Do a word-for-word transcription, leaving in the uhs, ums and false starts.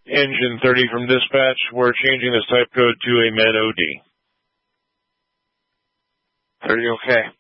Engine thirty from dispatch. We're changing this type code to a Med O D. thirty, okay.